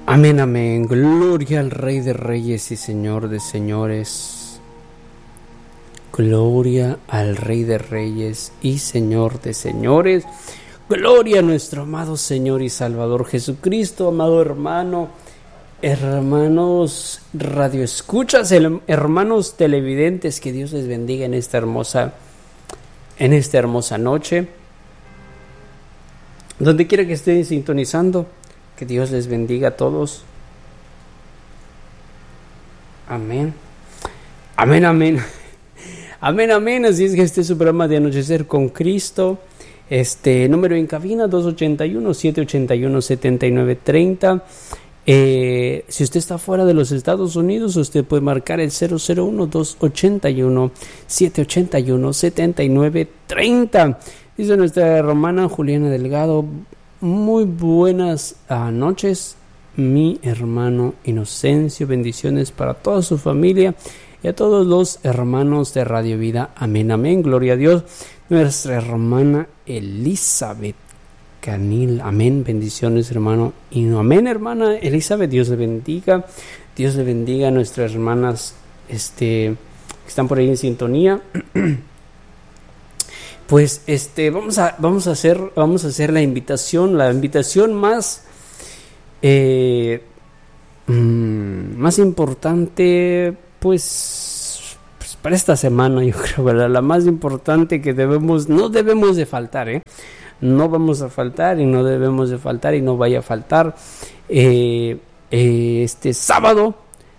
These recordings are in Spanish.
Amén, amén. Gloria al Rey de Reyes y Señor de Señores. Gloria al Rey de Reyes y Señor de Señores. Gloria a nuestro amado Señor y Salvador Jesucristo, amado hermano, hermanos radioescuchas, hermanos televidentes, que Dios les bendiga en esta hermosa noche. Donde quiera que estén sintonizando, que Dios les bendiga a todos. Amén. Amén, amén. Amén, amén. Así es que este es su programa de Anochecer con Cristo. Número en cabina 281-781-7930. Si usted está fuera de los Estados Unidos, usted puede marcar el 001-281-781-7930. Dice nuestra hermana Juliana Delgado: muy buenas noches, mi hermano Inocencio. Bendiciones para toda su familia y a todos los hermanos de Radio Vida. Amén, amén. Gloria a Dios. Nuestra hermana Elizabeth Canil. Amén. Bendiciones, hermano. Y amén, hermana Elizabeth. Dios le bendiga. Dios le bendiga a nuestras hermanas que están por ahí en sintonía. Pues vamos a hacer la invitación más importante, pues para esta semana, yo creo, ¿verdad? La más importante que no debemos de faltar, no vamos a faltar y no debemos de faltar y no vaya a faltar este sábado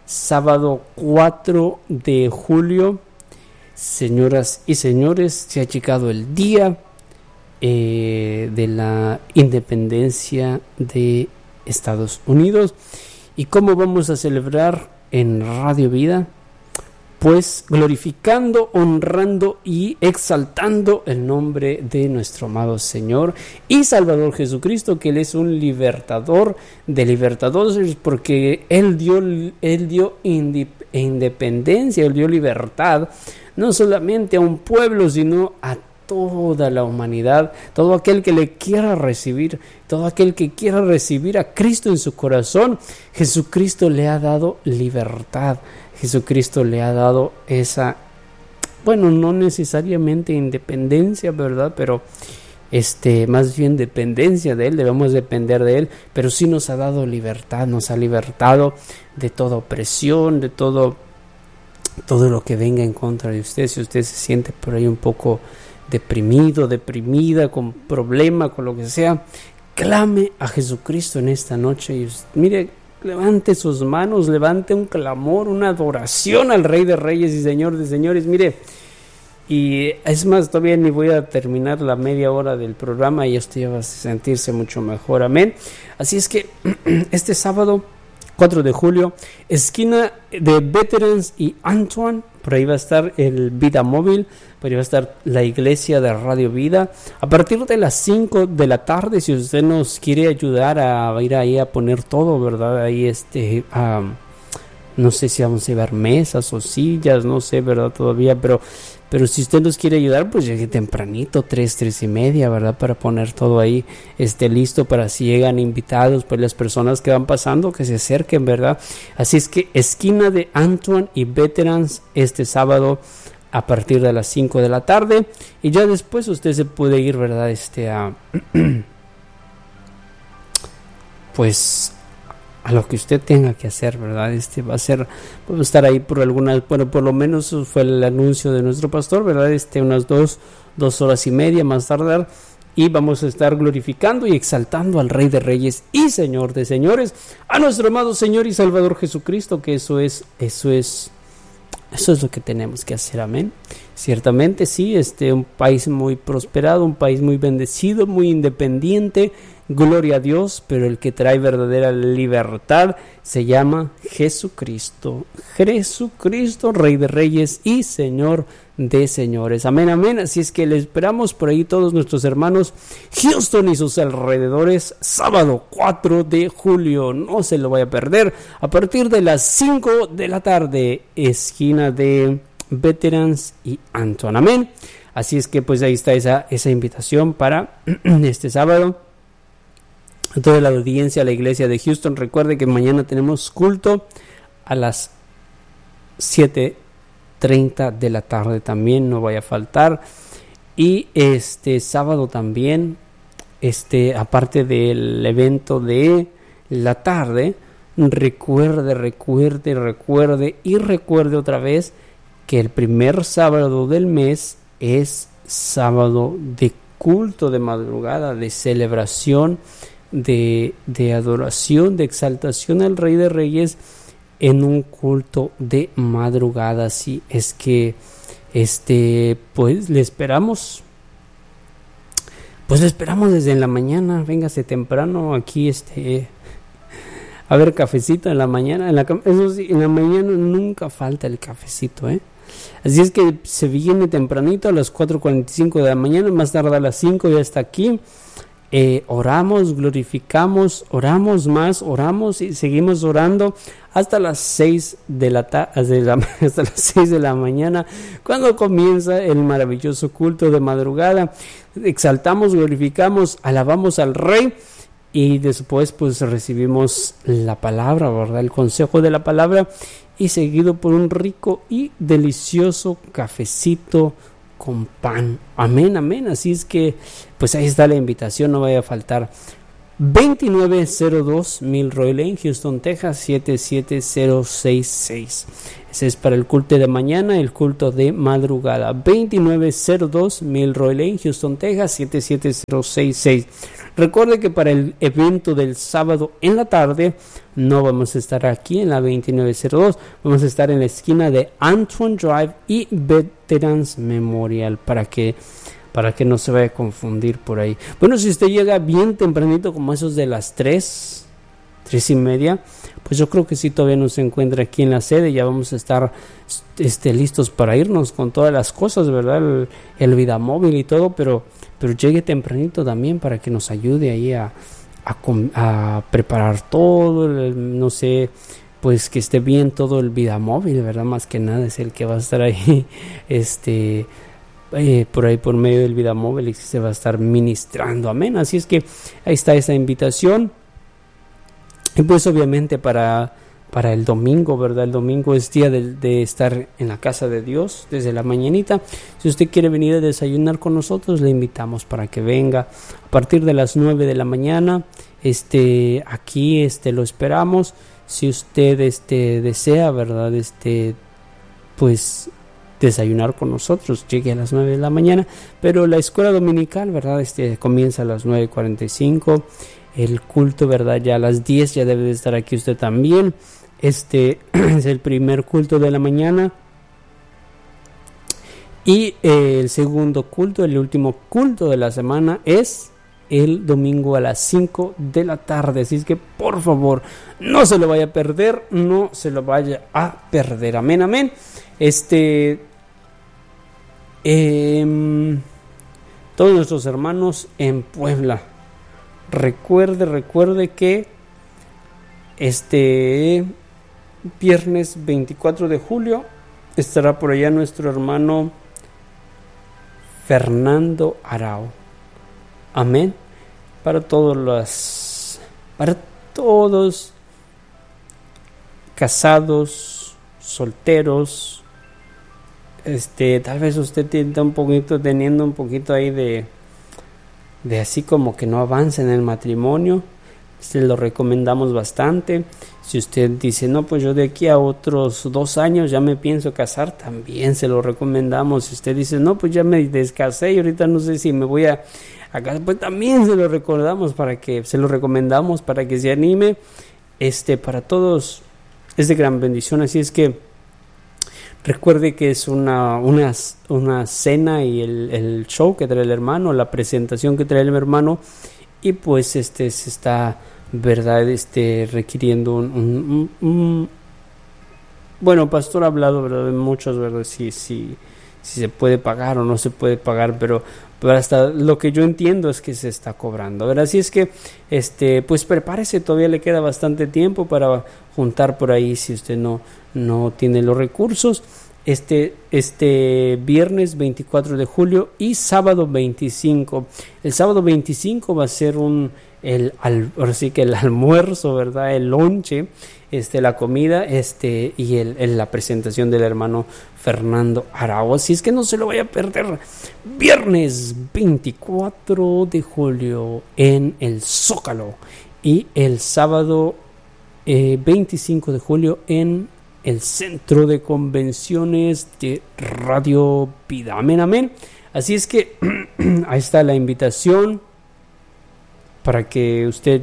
4 de julio. Señoras y señores, se ha llegado el día de la independencia de Estados Unidos. ¿Y cómo vamos a celebrar en Radio Vida? Pues glorificando, honrando y exaltando el nombre de nuestro amado Señor y Salvador Jesucristo, que Él es un libertador de libertadores, porque Él dio independencia, Él dio libertad, no solamente a un pueblo, sino a toda la humanidad. Todo aquel que le quiera recibir, todo aquel que quiera recibir a Cristo en su corazón, Jesucristo le ha dado libertad. Jesucristo le ha dado esa, no necesariamente independencia, ¿verdad? Pero más bien dependencia de Él, debemos depender de Él, pero sí nos ha dado libertad, nos ha libertado de toda opresión, de todo lo que venga en contra de usted. Si usted se siente por ahí un poco deprimido, deprimida, con problema, con lo que sea, clame a Jesucristo en esta noche y mire, levante sus manos, levante un clamor, una adoración al Rey de Reyes y Señor de Señores. Mire, y es más, todavía ni voy a terminar la media hora del programa y usted ya va a sentirse mucho mejor. Amén. Así es que este sábado 4 de julio, esquina de Veterans y Antoine, por ahí va a estar el Vida Móvil, por ahí va a estar la iglesia de Radio Vida. A partir de las 5 de la tarde, si usted nos quiere ayudar a ir ahí a poner todo, ¿verdad? Ahí no sé si vamos a llevar mesas o sillas, no sé, ¿verdad? Todavía, pero si usted nos quiere ayudar, pues llegue tempranito, 3:30, ¿verdad? Para poner todo ahí listo, para si llegan invitados, pues las personas que van pasando, que se acerquen, ¿verdad? Así es que esquina de Antoine y Veterans este sábado a partir de las 5 de la tarde, y ya después usted se puede ir, ¿verdad? Pues a lo que usted tenga que hacer, ¿verdad? Vamos a estar ahí por por lo menos eso fue el anuncio de nuestro pastor, ¿verdad? Unas dos horas y media más tardar, y vamos a estar glorificando y exaltando al Rey de Reyes y Señor de Señores, a nuestro amado Señor y Salvador Jesucristo, que eso es lo que tenemos que hacer. Amén. Ciertamente sí, un país muy prosperado, un país muy bendecido, muy independiente, gloria a Dios, pero el que trae verdadera libertad se llama Jesucristo. Jesucristo, Rey de Reyes y Señor de Señores. Amén, amén. Así es que le esperamos por ahí todos nuestros hermanos Houston y sus alrededores, sábado 4 de julio. No se lo vaya a perder. A partir de las 5 de la tarde, esquina de Veterans y Anton. Amén. Así es que pues ahí está esa invitación para este sábado. a toda la audiencia, a la iglesia de Houston. Recuerde que mañana tenemos culto a las 7:30 de la tarde también, no vaya a faltar. Y sábado también, aparte del evento de la tarde, recuerde otra vez que el primer sábado del mes es sábado de culto de madrugada, de celebración, de adoración, de exaltación al Rey de Reyes en un culto de madrugada. Así es que pues le esperamos desde la mañana. Véngase temprano aquí a ver, cafecito en la mañana. Eso sí, en la mañana nunca falta el cafecito, Así es que se viene tempranito a las 4:45 de la mañana, más tarde a las 5 ya está aquí. Oramos, glorificamos, oramos más, oramos y seguimos orando hasta las 6 de la mañana, cuando comienza el maravilloso culto de madrugada. Exaltamos, glorificamos, alabamos al Rey. Y después pues recibimos la palabra, ¿verdad? El consejo de la palabra, y seguido por un rico y delicioso cafecito con pan. Amén, amén. Así es que pues ahí está la invitación, no vaya a faltar. 2902 Milroy Lane, Houston, Texas 77066. Ese es para el culto de mañana, el culto de madrugada. 2902 Milroy Lane, Houston, Texas 77066. Recuerde que para el evento del sábado en la tarde no vamos a estar aquí en la 2902, vamos a estar en la esquina de Antoine Drive y Veterans Memorial, para que no se vaya a confundir por ahí. Bueno, si usted llega bien tempranito, como esos de las 3:30, pues yo creo que sí todavía no se encuentra aquí en la sede. Ya vamos a estar listos para irnos con todas las cosas, ¿verdad? El vida móvil y todo, pero llegue tempranito también para que nos ayude ahí a preparar todo, no sé, pues que esté bien todo el vida móvil, ¿verdad? Más que nada es el que va a estar ahí, por ahí por medio del vida móvil, y se va a estar ministrando. Amén. Así es que ahí está esa invitación. Y pues obviamente para el domingo, ¿verdad? El domingo es día de estar en la casa de Dios desde la mañanita. Si usted quiere venir a desayunar con nosotros, le invitamos para que venga a partir de las 9 de la mañana. Aquí lo esperamos. Si usted desea, ¿verdad? Pues desayunar con nosotros, llegue a las 9 de la mañana. Pero la escuela dominical, ¿verdad? Comienza a las 9:45. El culto, ¿verdad? Ya a las 10 ya debe de estar aquí usted también. Es el primer culto de la mañana. Y el segundo culto, el último culto de la semana, es el domingo a las 5 de la tarde. Así es que por favor, no se lo vaya a perder, no se lo vaya a perder. Amén, amén. Todos nuestros hermanos en Puebla, recuerde que viernes 24 de julio estará por allá nuestro hermano Fernando Arao. Amén. Para todos casados, solteros, tal vez usted teniendo un poquito ahí de así como que no avance en el matrimonio, se lo recomendamos bastante. Si usted dice, no, pues yo de aquí a otros 2 años ya me pienso casar, también se lo recomendamos. Si usted dice, no, pues ya me descasé y ahorita no sé si me voy a casar, pues también se lo recomendamos para que se anime. Para todos es de gran bendición. Así es que recuerde que es una cena y el show que trae el hermano, la presentación que trae el hermano, y pues se está, verdad, requiriendo bueno, pastor ha hablado, verdad, de muchos, verdad, si se puede pagar o no se puede pagar, pero hasta lo que yo entiendo es que se está cobrando, ¿verdad? Así es que pues prepárese, todavía le queda bastante tiempo para juntar por ahí si usted no tiene los recursos. Viernes 24 de julio y sábado 25. El sábado 25 va a ser un ahora sí que el almuerzo, ¿verdad? El lonche, la comida, y la presentación del hermano Fernando Arau. Así es que no se lo vaya a perder. Viernes 24 de julio en el Zócalo y el sábado 25 de julio en el Centro de Convenciones de Radio Vida. Amén, amén. Así es que ahí está la invitación para que usted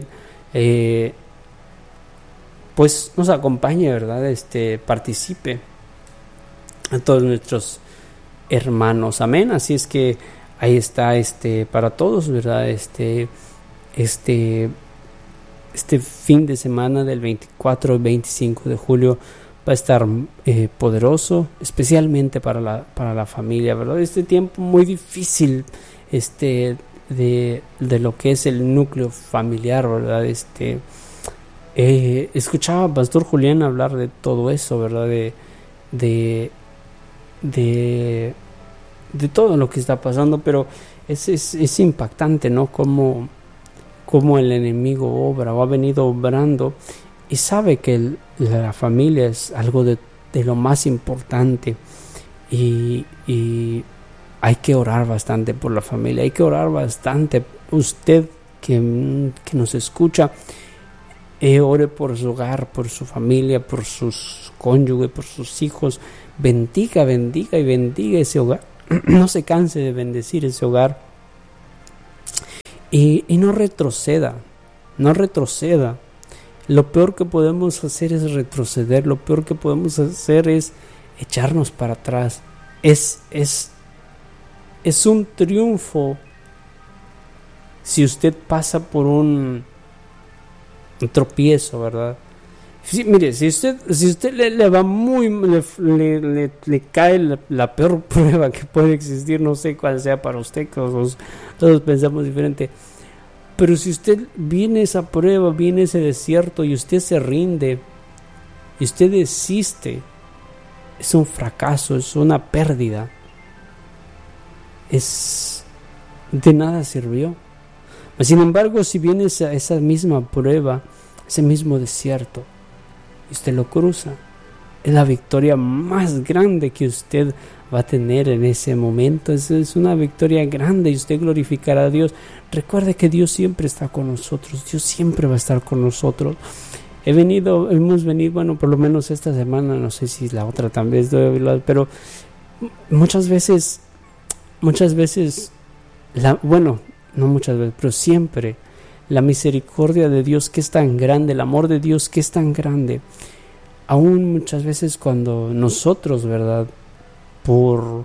pues nos acompañe, ¿verdad? Participe a todos nuestros hermanos, amén. Así es que ahí está para todos, ¿verdad? Este fin de semana del 24 y 25 de julio va a estar poderoso, especialmente para la familia, ¿verdad? Este tiempo muy difícil, de lo que es el núcleo familiar, ¿verdad? Escuchaba a Pastor Julián hablar de todo eso, ¿verdad? De todo lo que está pasando, pero es impactante, ¿no? Cómo el enemigo obra o ha venido obrando y sabe que la familia es algo de lo más importante y hay que orar bastante por la familia, hay que orar bastante. Usted que nos escucha, ore por su hogar, por su familia, por sus cónyuges, por sus hijos. Bendiga y bendiga ese hogar. No se canse de bendecir ese hogar y no retroceda. Lo peor que podemos hacer es retroceder, lo peor que podemos hacer es echarnos para atrás. Es un triunfo si usted pasa por un tropiezo, ¿verdad? Sí, mire, si usted le va le cae la peor prueba que puede existir, no sé cuál sea para usted, todos pensamos diferente. Pero si usted viene esa prueba, viene ese desierto y usted se rinde y usted desiste, es un fracaso, es una pérdida. De nada sirvió. Sin embargo, si viene esa misma prueba, ese mismo desierto, y usted lo cruza, es la victoria más grande que usted va a tener en ese momento. Es una victoria grande y usted glorificará a Dios. Recuerde que Dios siempre está con nosotros, Dios siempre va a estar con nosotros. Hemos venido, bueno, por lo menos esta semana, no sé si la otra también, pero muchas veces, no muchas veces, pero siempre, la misericordia de Dios que es tan grande, el amor de Dios que es tan grande, aún muchas veces cuando nosotros, ¿verdad?, por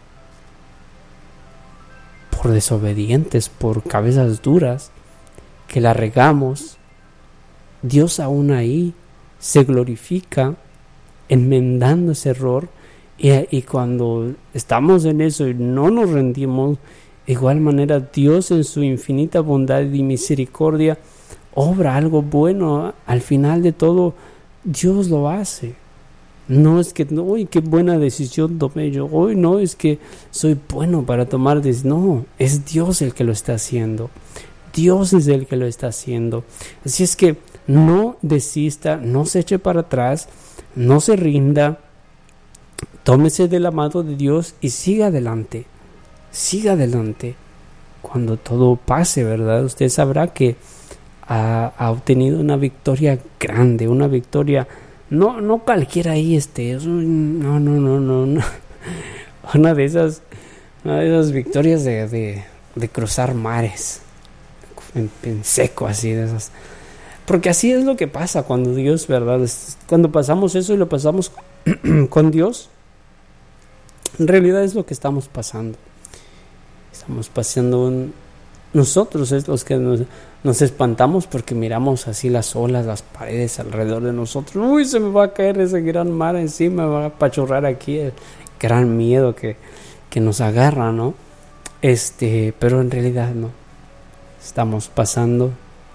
desobedientes, por cabezas duras, que la regamos, Dios aún ahí se glorifica enmendando ese error, y cuando estamos en eso y no nos rendimos, de igual manera Dios en su infinita bondad y misericordia obra algo bueno. Al final de todo Dios lo hace. No es que, uy, qué buena decisión tomé yo, hoy no es que soy bueno para tomar decisiones, no, es Dios el que lo está haciendo. Dios es el que lo está haciendo. Así es que no desista, no se eche para atrás, no se rinda, tómese de la mano de Dios y siga adelante. Siga adelante. Cuando todo pase, ¿verdad?, usted sabrá que ha obtenido una victoria grande, una victoria, no cualquiera ahí, no. Una de esas victorias de cruzar mares en seco, así de esas. Porque así es lo que pasa cuando Dios, ¿verdad?, cuando pasamos eso y lo pasamos con Dios, en realidad es lo que estamos pasando. Estamos pasando nosotros es los que nos espantamos porque miramos así las olas, las paredes alrededor de nosotros. Uy, se me va a caer ese gran mar encima, me va a apachurrar aquí, el gran miedo que nos agarra, ¿no? Pero en realidad no. Estamos pasando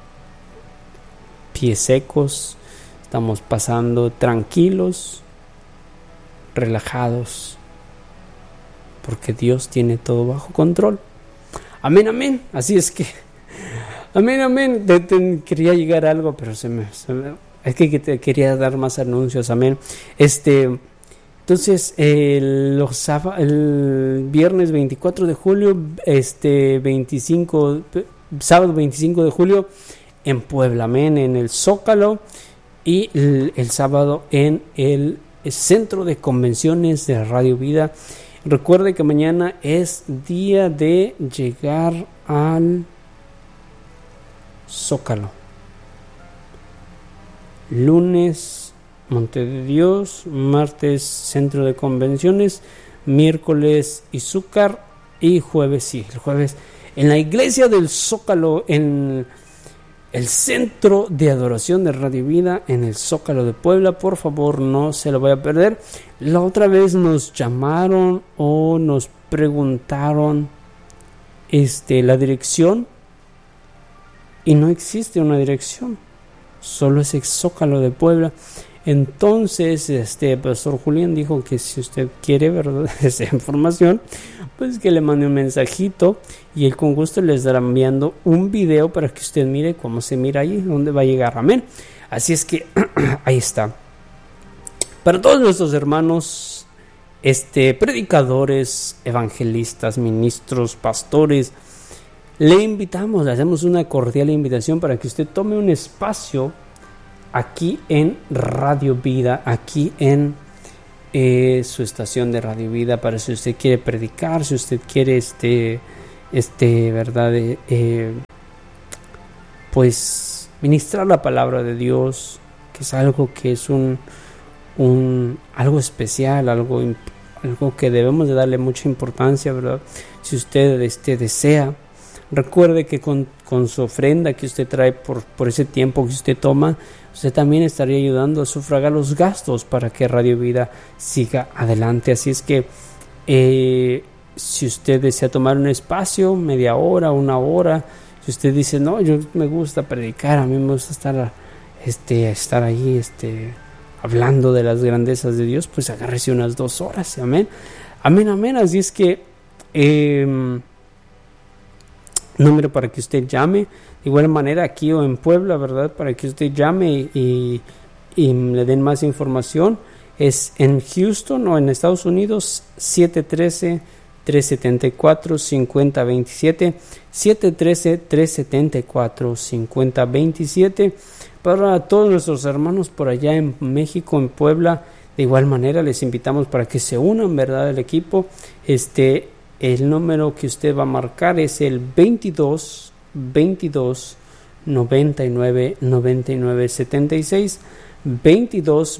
pies secos, estamos pasando tranquilos, relajados, porque Dios tiene todo bajo control. Amén, amén. Así es que Amén. Quería llegar a algo, pero es que te quería dar más anuncios. Amén. Entonces, el viernes 24 de julio, sábado 25 de julio, en Puebla, amén, en el Zócalo, y el sábado en el Centro de Convenciones de Radio Vida. Recuerde que mañana es día de llegar al Zócalo. Lunes, Monte de Dios; martes, Centro de Convenciones; miércoles, Izúcar; y jueves, el jueves en la iglesia del Zócalo, en el Centro de Adoración de Radio Vida, en el Zócalo de Puebla. Por favor, no se lo vaya a perder. La otra vez nos llamaron o nos preguntaron la dirección, y no existe una dirección, solo es el Zócalo de Puebla. Entonces, Pastor Julián dijo que si usted quiere, ¿verdad?, esa información, pues que le mande un mensajito, y él con gusto les estará enviando un video para que usted mire cómo se mira ahí, dónde va a llegar. Amén. Así es que ahí está. Para todos nuestros hermanos, predicadores, evangelistas, ministros, pastores, le invitamos, le hacemos una cordial invitación para que usted tome un espacio aquí en Radio Vida, aquí en su estación de Radio Vida, para si usted quiere predicar, si usted quiere verdad, pues ministrar la palabra de Dios, que es algo que es algo especial, algo que debemos de darle mucha importancia, ¿verdad? Si usted desea, recuerde que con su ofrenda que usted trae por ese tiempo que usted toma, usted también estaría ayudando a sufragar los gastos para que Radio Vida siga adelante. Así es que si usted desea tomar un espacio, media hora, una hora, si usted dice, no, yo me gusta predicar, a mí me gusta estar ahí hablando de las grandezas de Dios, pues agárrese unas 2 horas. Amén. Así es que número para que usted llame, de igual manera aquí o en Puebla, ¿verdad?, para que usted llame y le den más información. Es en Houston o en Estados Unidos, 713-374-5027, 713-374-5027. Para todos nuestros hermanos por allá en México, en Puebla, de igual manera les invitamos para que se unan, ¿verdad?, al equipo. El número que usted va a marcar es el 22 99 99 76, 22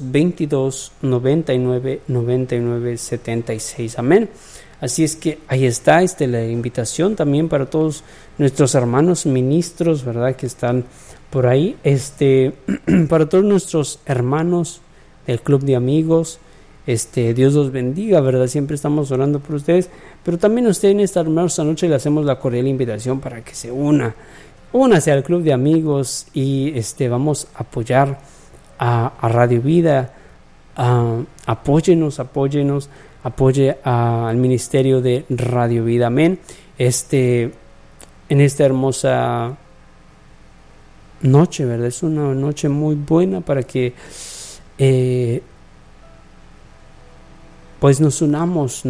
99 99 76. Amén. Así es que ahí está la invitación también para todos nuestros hermanos ministros, ¿verdad?, que están por ahí, para todos nuestros hermanos del club de amigos. Dios los bendiga, ¿verdad? Siempre estamos orando por ustedes, pero también usted en esta hermosa noche le hacemos la cordial invitación para que se únase al club de amigos y vamos a apoyar a Radio Vida. Apóyenos, apoye al ministerio de Radio Vida. Amén. En esta hermosa noche, ¿verdad? Es una noche muy buena para que pues nos unamos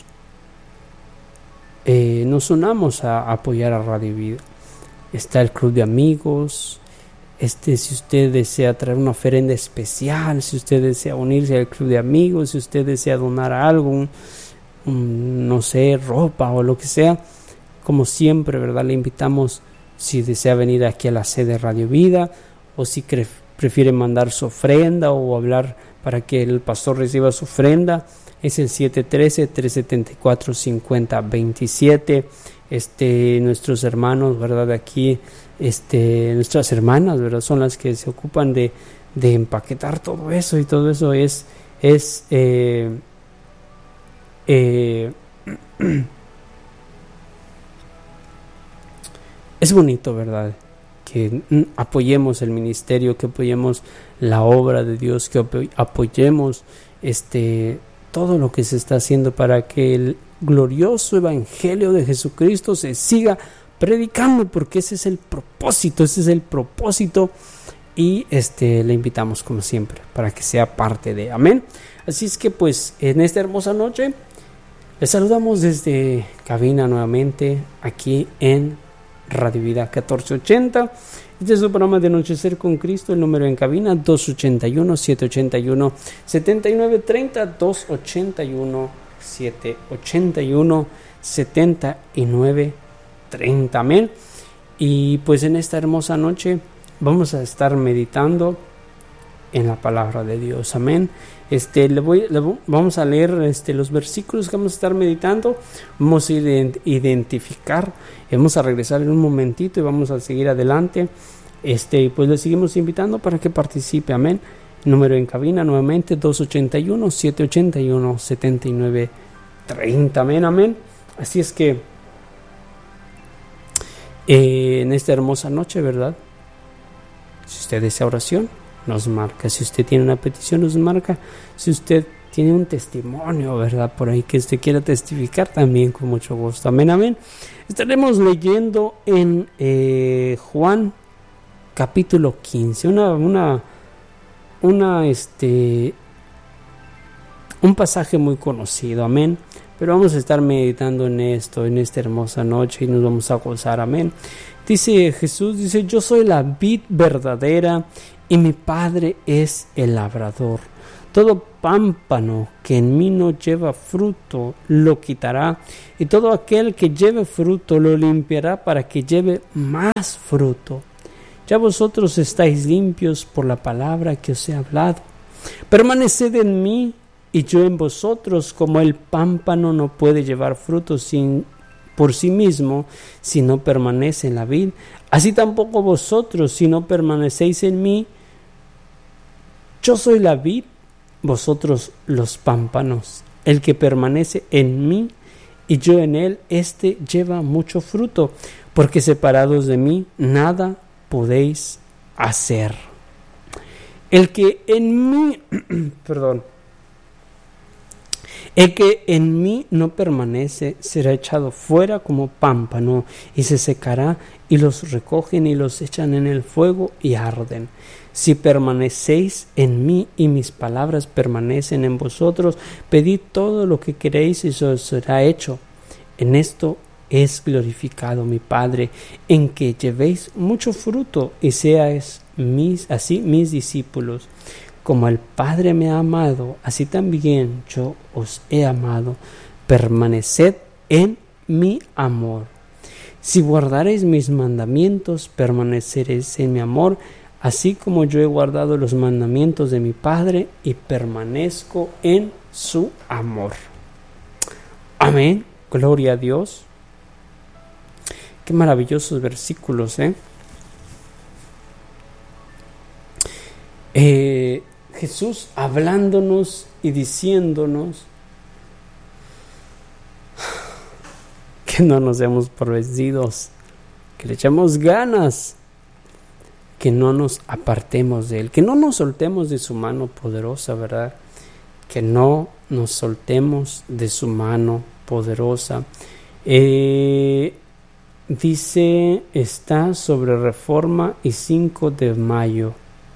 a apoyar a Radio Vida. Está el club de amigos. Si usted desea traer una ofrenda especial, si usted desea unirse al club de amigos, si usted desea donar algo, no sé, ropa o lo que sea, como siempre, ¿verdad?, le invitamos. Si desea venir aquí a la sede de Radio Vida, o si prefiere mandar su ofrenda o hablar para que el pastor reciba su ofrenda, es el 713-374-5027. Nuestros hermanos, ¿verdad?, de aquí, nuestras hermanas, ¿verdad?, son las que se ocupan de empaquetar todo eso, y todo eso es bonito, ¿verdad?, que apoyemos el ministerio, que apoyemos la obra de Dios, que apoyemos todo lo que se está haciendo para que el glorioso evangelio de Jesucristo se siga predicando, porque ese es el propósito, y le invitamos como siempre para que sea parte de, amén. Así es que pues en esta hermosa noche les saludamos desde cabina nuevamente aquí en Radio Vida 1480. Este es su programa de Anochecer con Cristo. El número en cabina 281-781-7930, 281-781-7930, amén. Y pues en esta hermosa noche vamos a estar meditando en la palabra de Dios, amén. Vamos a leer los versículos que vamos a estar meditando. Vamos a identificar, vamos a regresar en un momentito y vamos a seguir adelante. Pues le seguimos invitando para que participe, amén. Número en cabina nuevamente 281-781-7930, amén, amén. Así es que en esta hermosa noche, ¿verdad? Si usted desea oración, nos marca. Si usted tiene una petición, nos marca. Si usted tiene un testimonio, ¿verdad? Por ahí que usted quiera testificar, también con mucho gusto. Amén, amén. Estaremos leyendo en Juan capítulo 15. Un pasaje muy conocido, amén. Pero vamos a estar meditando en esto, en esta hermosa noche, y nos vamos a gozar, amén. Dice Jesús, yo soy la vid verdadera y mi Padre es el labrador. Todo pámpano que en mí no lleva fruto lo quitará, y todo aquel que lleve fruto lo limpiará para que lleve más fruto. Ya vosotros estáis limpios por la palabra que os he hablado. Permaneced en mí y yo en vosotros, como el pámpano no puede llevar fruto por sí mismo si no permanece en la vid, así tampoco vosotros si no permanecéis en mí. Yo soy la vid, vosotros los pámpanos. El que permanece en mí y yo en él, lleva mucho fruto, porque separados de mí nada podéis hacer. El que en mí, el que en mí no permanece será echado fuera como pámpano y se secará, y los recogen y los echan en el fuego y arden. Si permanecéis en mí y mis palabras permanecen en vosotros, pedid todo lo que queréis y os será hecho. En esto es glorificado mi Padre, en que llevéis mucho fruto y seáis así mis discípulos. Como el Padre me ha amado, así también yo os he amado. Permaneced en mi amor. Si guardareis mis mandamientos, permaneceréis en mi amor, así como yo he guardado los mandamientos de mi Padre y permanezco en su amor. Amén. Gloria a Dios. Qué maravillosos versículos, Jesús hablándonos y diciéndonos que no nos demos por vencidos, que le echemos ganas, que no nos apartemos de Él, que no nos soltemos de su mano poderosa, ¿verdad? Que no nos soltemos de su mano poderosa. Dice, está sobre Reforma y 5 de Mayo.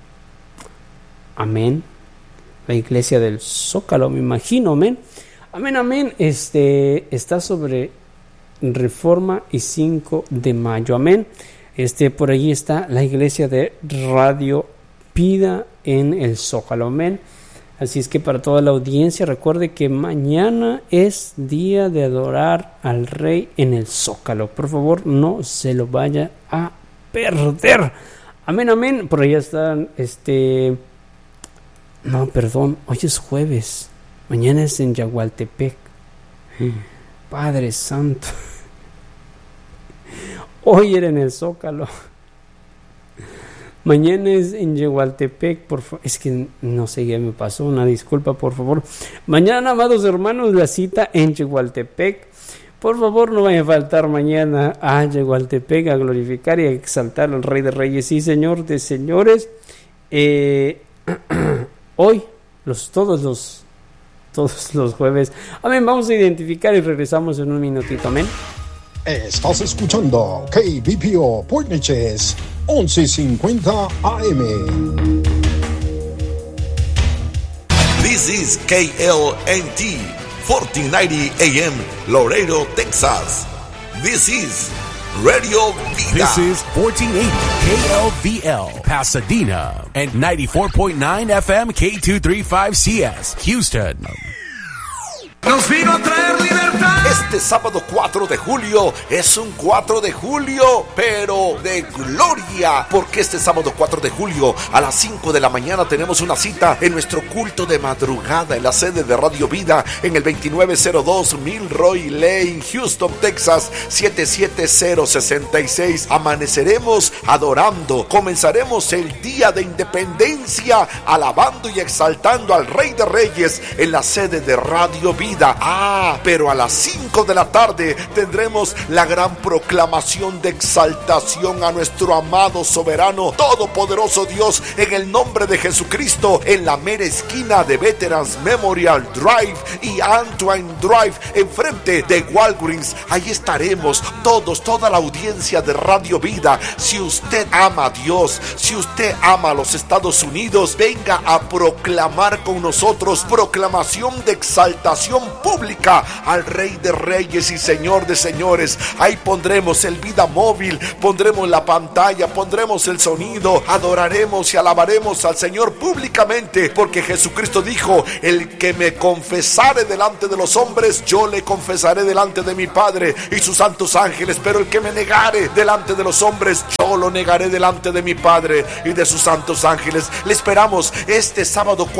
Amén. La iglesia del Zócalo, me imagino, amén. Amén, amén. Está sobre Reforma y 5 de Mayo, amén. Por allí está la iglesia de Radio Vida en el Zócalo, amén. Así es que para toda la audiencia, recuerde que mañana es día de adorar al Rey en el Zócalo. Por favor, no se lo vaya a perder. Amén, amén. Por allá están, no, perdón, hoy es jueves. Mañana es en Yagualtepec. Padre Santo. Hoy era en el Zócalo. Mañana es en Yagualtepec, por favor. Es que no sé, ya me pasó, una disculpa, por favor. Mañana, amados hermanos, la cita en Yagualtepec. Por favor, no vaya a faltar mañana a Yagualtepec a glorificar y a exaltar al Rey de Reyes y Señor de Señores. Hoy, todos los jueves. Amén, vamos a identificar y regresamos en un minutito, amén. Estás escuchando KBPO Point Neches 1150 AM. This is KLNT 1490 AM Laredo, Texas. This is Radio Vida. This is 1480 KLVL Pasadena and 94.9 FM K235CS Houston. Nos vino a traer libertad. Este sábado 4 de julio es un 4 de julio, pero de gloria, porque este sábado 4 de julio a las 5 de la mañana tenemos una cita en nuestro culto de madrugada en la sede de Radio Vida en el 2902 Milroy Lane, Houston, Texas 77066. Amaneceremos adorando, comenzaremos el día de independencia alabando y exaltando al Rey de Reyes en la sede de Radio Vida. Pero a las 5 de la tarde tendremos la gran proclamación de exaltación a nuestro amado, soberano, todopoderoso Dios en el nombre de Jesucristo en la mera esquina de Veterans Memorial Drive y Antoine Drive enfrente de Walgreens. Ahí estaremos toda la audiencia de Radio Vida. Si usted ama a Dios, si usted ama a los Estados Unidos, venga a proclamar con nosotros proclamación de exaltación pública al Rey de Reyes y Señor de Señores. Ahí pondremos el Vida Móvil, pondremos la pantalla, pondremos el sonido, adoraremos y alabaremos al Señor públicamente, porque Jesucristo dijo: el que me confesare delante de los hombres, yo le confesaré delante de mi Padre y sus santos ángeles, pero el que me negare delante de los hombres, yo lo negaré delante de mi Padre y de sus santos ángeles. Le esperamos este sábado